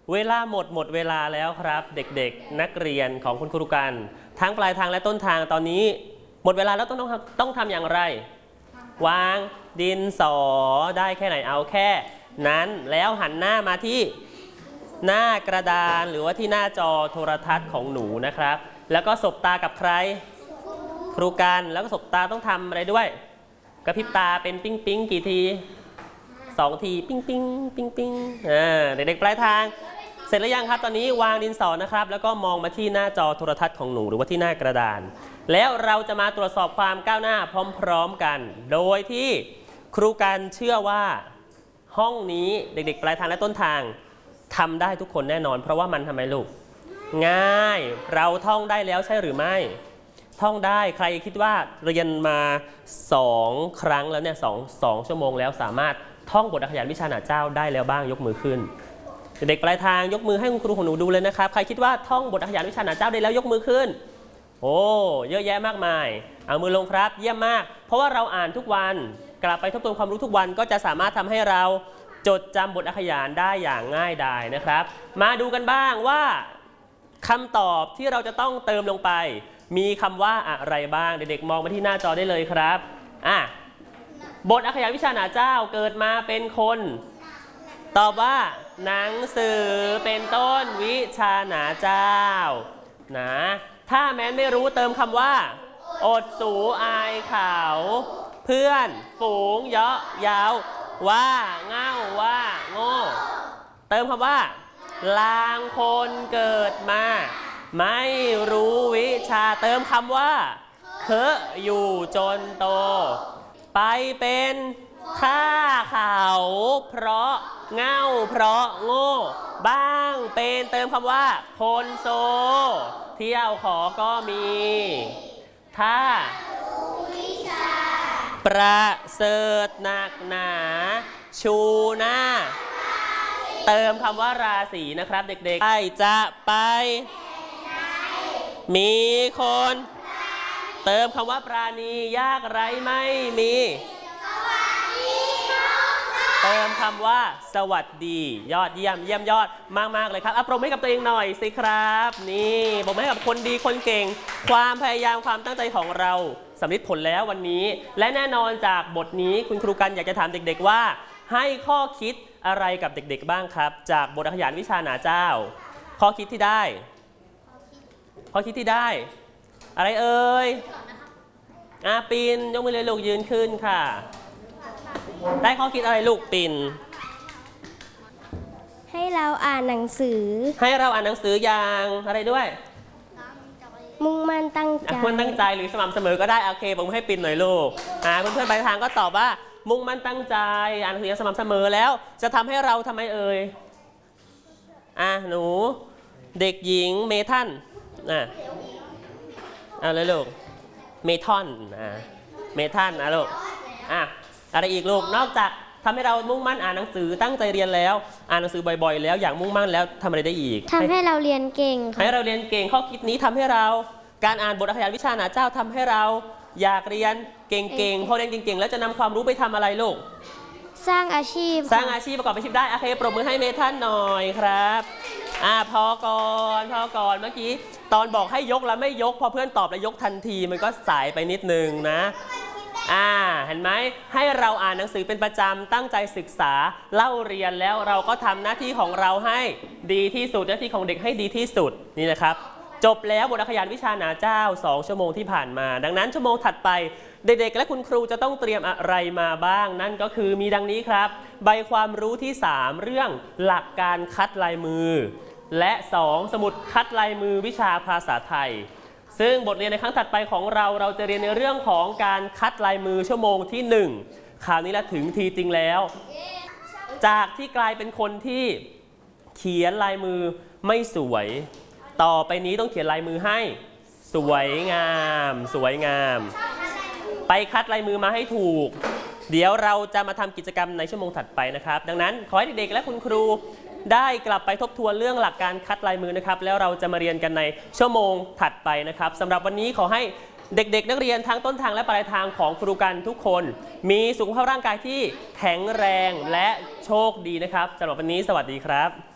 เวลาหมดเวลาแล้วครับเด็กๆนักเรียนของคุณครูกันทั้งปลายทางและต้นทางตอนนี้หมดเวลาแล้วต้องทำอย่างไรวางดินสอได้แค่ไหนเอาแค่นั้นแล้วหันหน้ามาที่หน้ากระดานหรือว่าที่หน้าจอโทรทัศน์ของหนูนะครับแล้วก็สบตากับใครครูกันแล้วก็สบตาต้องทำอะไรด้วยกระพริบตาเป็นปิ๊งปิ๊งกี่ที2 ทีปิ๊งปิ๊งปิ๊งปิ๊งเด็กๆปลายทางเสร็จแล้วยังครับตอนนี้วางดินสอนะครับแล้วก็มองมาที่หน้าจอโทรทัศน์ของหนูหรือว่าที่หน้ากระดานแล้วเราจะมาตรวจสอบความก้าวหน้าพร้อมๆกันโดยที่ครูกันเชื่อว่าห้องนี้เด็กๆปลายทางและต้นทางทำได้ทุกคนแน่นอนเพราะว่ามันทำไมลูกง่ายเราท่องได้แล้วใช่หรือไม่ท่องได้ใครคิดว่าเรียนมา2 ครั้งแล้วเนี่ย2 ชั่วโมงแล้วสามารถท่องบทอักขยานวิชาหนาเจ้าได้แล้วบ้างยกมือขึ้นเด็กปลายทางยกมือให้คุณครูของหนูดูเลยนะครับใครคิดว่าท่องบทอักขยานวิชาหนาเจ้าได้แล้วยกมือขึ้นโอ้เยอะแยะมากมายเอามือลงครับเยี่ยมมากเพราะว่าเราอ่านทุกวันกลับไปทบทวนความรู้ทุกวันก็จะสามารถทำให้เราจดจำบทอักขยานได้อย่างง่ายดายนะครับมาดูกันบ้างว่าคำตอบที่เราจะต้องเติมลงไปมีคำว่าอะไรบ้างเด็กๆมองมาที่หน้าจอได้เลยครับบทอักขยานวิชาหนาเจ้าเกิดมาเป็นคนตอบว่าหนังสือเป็นต้นวิชาหนาเจ้านะถ้าแม้นไม่รู้เติมคำว่าอดสูอายเขาเพื่อนฝูงเยาะเย้าว่าเง่าว่าโง่เติมคำว่าลางคนเกิดมาไม่รู้วิชาเติมคำว่าเคอะอยู่จนโตไปเป็นข้าเขาเพราะเง่าเพราะโง่บ้างเป็นเติมคำว่าคนโซเที่ยวขอก็มีถ้าประเสริฐหนักหนาชูหน้าเติมคำว่าราศีนะครับเด็กๆจะไปมีคนเติมคำว่าปราณียากไรไม่มีเติมคำว่าสวัสดียอดเยี่ยมยอดมากๆเลยครับปรบมือให้กับตัวเองหน่อยสิครับนี่ปรบมือให้กับคนดีคนเก่งความพยายามความตั้งใจของเราสำเร็จผลแล้ววันนี้และแน่นอนจากบทนี้คุณครูกันอยากจะถามเด็กๆว่าให้ข้อคิดอะไรกับเด็กๆบ้างครับจากบทอักขยานวิชาหนาเจ้าข้อคิดที่ได้อะไรเอ่ยปีนยกมือเลยลูกยืนขึ้นค่ะได้ข้อคิดอะไรลูกปิ่นให้เราอ่านหนังสืออย่างอะไรด้วยมุ่งมั่นตั้งใจหรือสม่ำเสมอก็ได้โอเคผมให้ปิ่นหน่อยลูกเพื่อนๆปลายทางก็ตอบว่ามุ่งมั่นตั้งใจอ่านหนังสืออย่างสม่ำเสมอแล้วจะทำให้เราทำไมเอ่ยหนูเด็กหญิงเมทันเลยลูกเมทันลูกอะไรอีกลูกนอกจากทำให้เรามุ่งมั่นอ่านหนังสือตั้งใจเรียนแล้วอ่านหนังสือบ่อยๆแล้วอย่างมุ่งมั่นแล้วทำอะไรได้อีกทำให้เราเรียนเก่งข้อคิดนี้ทำให้เราการอ่านบทอักขยานวิชาหนาเจ้าทำให้เราอยากเรียนเก่งๆพอเรียนเก่งๆแล้วจะนำความรู้ไปทำอะไรลูกสร้างอาชีพประกอบอาชีพได้โอเคปรบมือให้เมทันหน่อยครับพอก่อนเมื่อกี้ตอนบอกให้ยกแล้วไม่ยกพอเพื่อนตอบแล้วยกทันทีมันก็สายไปนิดนึงนะเห็นไหมให้เราอ่านหนังสือเป็นประจำตั้งใจศึกษาเล่าเรียนแล้วเราก็ทำหน้าที่ของเราให้ดีที่สุดหน้าที่ของเด็กให้ดีที่สุดนี่นะครับจบแล้วบทอักขยานวิชาหนาเจ้า2 ชั่วโมงที่ผ่านมาดังนั้นชั่วโมงถัดไปเด็กๆและคุณครูจะต้องเตรียมอะไรมาบ้างนั่นก็คือมีดังนี้ครับใบความรู้ที่3เรื่องหลักการคัดลายมือและ2สมุดคัดลายมือวิชาภาษาไทยซึ่งบทเรียนในครั้งถัดไปของเราจะเรียนในเรื่องของการคัดลายมือชั่วโมงที่1คราวนี้ละถึงทีจริงแล้วจากที่กลายเป็นคนที่เขียนลายมือไม่สวยต่อไปนี้ต้องเขียนลายมือให้สวยงามไปคัดลายมือมาให้ถูกเดี๋ยวเราจะมาทำกิจกรรมในชั่วโมงถัดไปนะครับดังนั้นขอให้เด็กๆและคุณครูได้กลับไปทบทวนเรื่องหลักการคัดลายมือนะครับแล้วเราจะมาเรียนกันในชั่วโมงถัดไปนะครับสำหรับวันนี้ขอให้เด็กๆนักเรียนทั้งต้นทางและปลายทางของครูกันทุกคนมีสุขภาพร่างกายที่แข็งแรงและโชคดีนะครับสำหรับวันนี้สวัสดีครับ